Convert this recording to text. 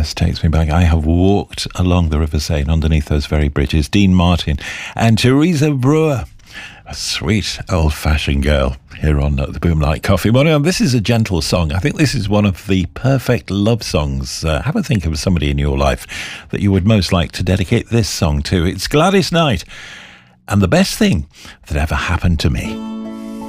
Yes, takes me back. I have walked along the River Seine underneath those very bridges. Dean Martin and Teresa Brewer. A sweet old-fashioned girl here on the Boomlight Coffee Morning. And this is a gentle song. I think this is one of the perfect love songs. Have a think of somebody in your life that you would most like to dedicate this song to. It's Gladys Knight and The Best Thing That Ever Happened to Me.